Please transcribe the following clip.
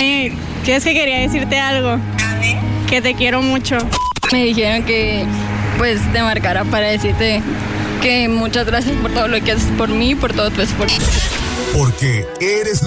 Oye, es que quería decirte algo. A ver. Que te quiero mucho. Me dijeron que pues te marcara para decirte que muchas gracias por todo lo que haces por mí y por todo tu esfuerzo. Porque eres